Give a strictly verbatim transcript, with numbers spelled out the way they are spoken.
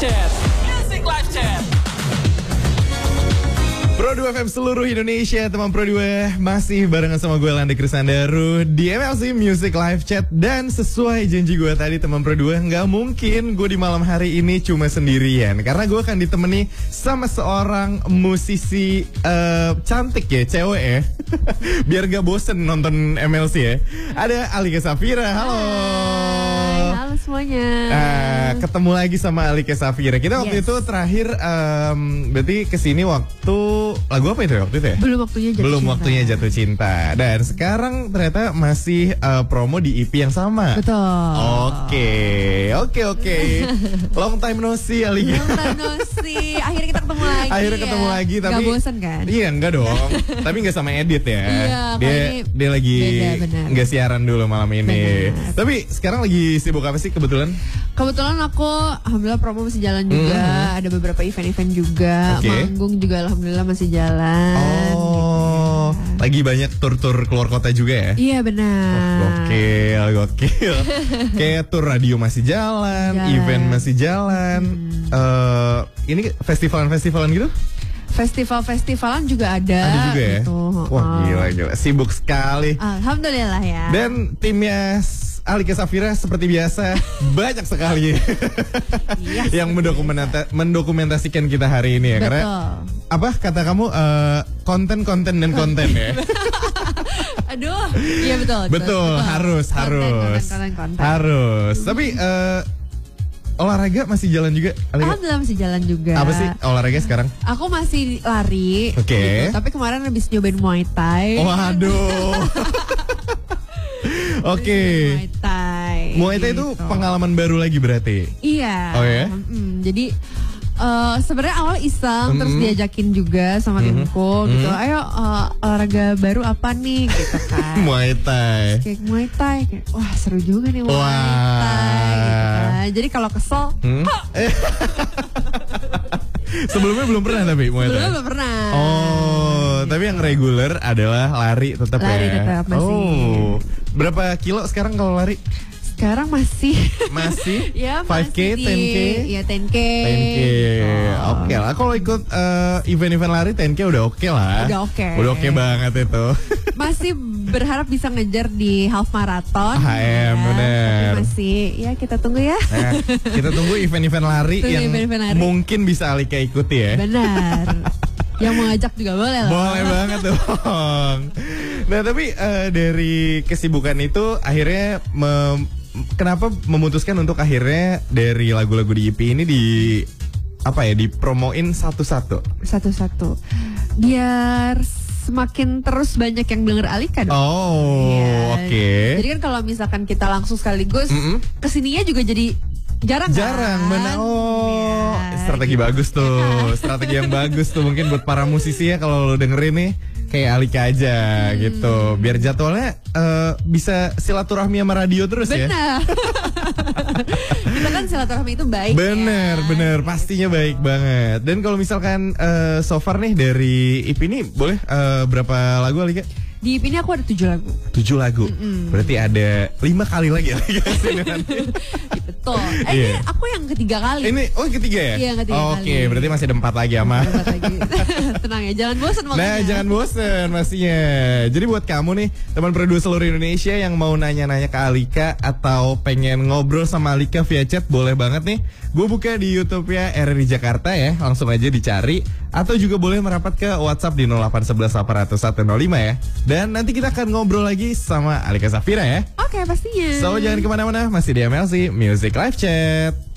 Chat. Music Live Chat. Pro dua F M seluruh Indonesia, teman Pro dua masih barengan sama gue Landi Krisandaru di M L C Music Live Chat. Dan sesuai janji gue tadi teman Pro dua, nggak mungkin gue di malam hari ini cuma sendirian, karena gue akan ditemani sama seorang musisi uh, cantik ya, cewek ya. Biar gak bosen nonton M L C ya. Ada Alika Safira, halo. Hai, halo semuanya. Nah, ketemu lagi sama Alika Safira. Kita waktu Yes. itu terakhir um, berarti kesini waktu lagu apa itu ya waktu itu ya? Belum waktunya jatuh Belum cinta. waktunya jatuh cinta. Dan sekarang ternyata masih uh, promo di E P yang sama. Betul. Oke, oke, oke. Long time no see, Alika. Long time no see. Akhirnya kita ketemu lagi. Akhirnya ya. ketemu lagi, tapi Gak bosan kan? Iya, enggak dong. Tapi enggak sama edit ya. Iya, dia kalau ini dia lagi beda, benar. enggak siaran dulu malam ini. Benar. Tapi sekarang lagi sibuk apa sih kebetulan? Kebetulan aku alhamdulillah promo masih jalan juga. Hmm. Ada beberapa event-event juga. Oke. Manggung juga alhamdulillah masih jalan. Oh, lagi banyak tur-tur keluar kota juga ya? Iya benar. Gokil, gokil. Kayak tur radio masih jalan, Jalan. event masih jalan. Eh, ini festivalan-festivalan gitu? Festival-festivalan juga ada. Ada juga ya? Gitu. Wah, Oh. gila, gila. Sibuk sekali. Alhamdulillah ya. Dan timnya Alika Safira seperti biasa banyak sekali Iya, yang seperti mendokumenta- mendokumentasikan kita hari ini ya. Betul. Karena apa kata kamu, eh, konten, konten dan konten ya? Aduh, iya betul. Betul, harus, Konten, harus, konten, konten, konten. harus. Tapi eh, olahraga masih jalan juga, Alika? Alhamdulillah masih jalan juga. Apa sih olahraga sekarang? Aku masih lari. Oke. gitu. Tapi kemarin habis nyobain Muay Thai. Waduh. Oke. Muay Thai. Muay Thai itu gitu. pengalaman baru lagi berarti? Iya. Oh ya? Mm, jadi eh, sebenarnya awal iseng, terus Mm-mm. diajakin juga sama timku gitu. Mm. Ayo eh, olahraga baru apa nih gitu kan. Muay Thai. Kayak Muay Thai, kayak, wah seru juga nih Muay Wah. Thai. Gitu kan. Jadi kalau kesel, Hmm? Eh. Sebelumnya belum pernah tapi Muay Thai? sebelumnya belum pernah. Oh, tapi yang reguler adalah lari tetap Lari ya? tetap, masih. Oh, berapa kilo sekarang kalau lari? Sekarang masih Masih? ya lima K, masih di, ten K? ya ten K. ten K, gitu. oke lah. Kalau ikut eh, event-event lari ten K udah oke lah. Udah oke. Udah oke banget itu. Masih berharap bisa ngejar di half marathon. H M, bener. Tapi masih, ya kita tunggu ya. Nah, kita tunggu event-event lari Tunggu yang event-event lari. mungkin bisa Alika ikuti ya. Benar. Yang mau ngajak juga boleh lah. Boleh banget dong. Nah tapi eh, dari kesibukan itu akhirnya mem- kenapa memutuskan untuk akhirnya dari lagu-lagu di E P ini di apa ya dipromoin satu-satu? Satu-satu. Biar semakin terus banyak yang denger Alika dong. Oh, Iya. oke. Jadi kan kalau misalkan kita langsung sekaligus Mm-mm. kesininya juga jadi jarang. Jarang, kan? benar. Oh, Iya, strategi gitu. bagus tuh, strategi yang bagus tuh mungkin buat para musisi ya kalau lo dengerin nih kayak Alika aja Hmm. gitu, biar jadwalnya eh, bisa silaturahmi sama radio terus ya. Benar. Kita kan silaturahmi itu baik. Bener, ya. bener, pastinya baik banget. Dan kalau misalkan eh, so far nih dari E P ini boleh eh, berapa lagu Alika? Di E P ini aku ada tujuh lagu. Tujuh lagu. Berarti ada lima kali lagi Alika sini nanti. Betul. Eh, Iya. ini aku yang ketiga kali. Ini oh yang ketiga ya? Iya, yang ketiga Oke, kali. berarti masih ada empat lagi ama. Dapat lagi. Tenang ya, jangan bosan makanya. Nah, jangan bosen pastinya. Jadi buat kamu nih, teman produser seluruh Indonesia yang mau nanya-nanya ke Alika atau pengen ngobrol sama Alika via chat, boleh banget nih. Gue buka di YouTube-nya R R I Jakarta ya, langsung aja dicari. Atau juga boleh merapat ke WhatsApp di nol delapan satu satu delapan nol satu nol lima ya. Dan nanti kita akan ngobrol lagi sama Alika Safira ya. Oke, pastinya. So, jangan kemana-mana, masih di M L C Music Live Chat.